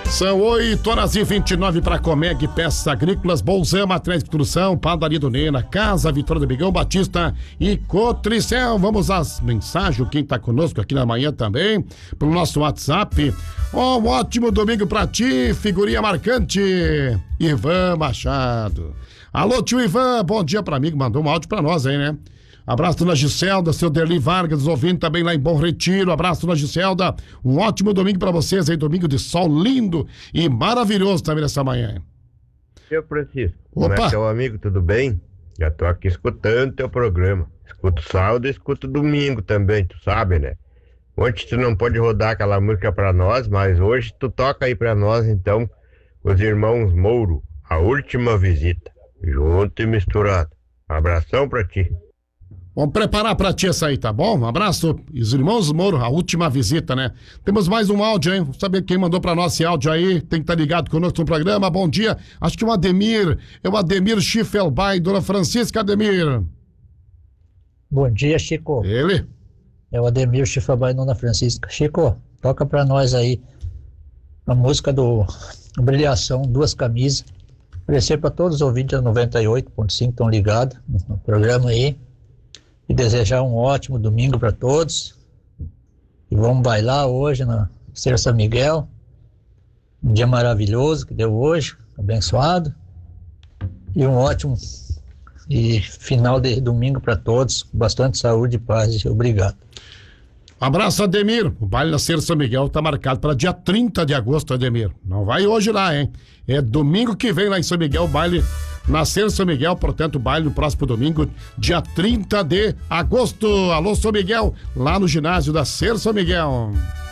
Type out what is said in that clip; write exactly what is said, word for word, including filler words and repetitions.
São oito horas e vinte e nove para Comeg Peças Agrícolas, Bolzan, Matriz de Construção, Padaria do Nena, Casa Vitória do Bigão Batista e Cotricel. Vamos às mensagens, quem tá conosco aqui na manhã também, pelo nosso WhatsApp. Oh, um ótimo domingo pra ti, figurinha marcante, Ivan Machado. Alô, tio Ivan, bom dia pra mim, mandou um áudio pra nós aí, né? Abraço, dona Giselda, seu Derli Vargas, ouvindo também lá em Bom Retiro. Abraço, dona Giselda. Um ótimo domingo pra vocês aí, domingo de sol lindo e maravilhoso também nessa manhã. Seu Francisco, como é teu amigo, tudo bem? Já tô aqui escutando teu programa. Escuto sábado e escuto domingo também, tu sabe, né? Ontem tu não pode rodar aquela música pra nós, mas hoje tu toca aí pra nós, então, os irmãos Mouro, A Última Visita, junto e misturado. Um abração pra ti. Vamos preparar pra ti essa aí, tá bom? Um abraço, os irmãos Moro, A Última Visita, né? Temos mais um áudio, hein? Vamos saber quem mandou pra nós esse áudio aí, tem que estar ligado conosco no programa. Bom dia, acho que o Ademir, é o Ademir Schiffelbein, dona Francisca Ademir. Bom dia, Chico. Ele? É o Ademir Schiffelbein, dona Francisca. Chico, toca pra nós aí a música do Brilhação, Duas Camisas. Oferecer pra todos os ouvintes da noventa e oito ponto cinco, estão ligados no programa aí. E desejar um ótimo domingo para todos. E vamos bailar hoje na Ser São Miguel. Um dia maravilhoso que deu hoje, abençoado. E um ótimo e final de domingo para todos. Bastante saúde e paz. Obrigado. Um abraço, Ademir. O baile na Ser São Miguel está marcado para dia trinta de agosto, Ademir. Não vai hoje lá, hein? É domingo que vem lá em São Miguel, o baile na Ser São Miguel, portanto, o baile no próximo domingo, dia trinta de agosto. Alô, São Miguel, lá no ginásio da Ser São Miguel.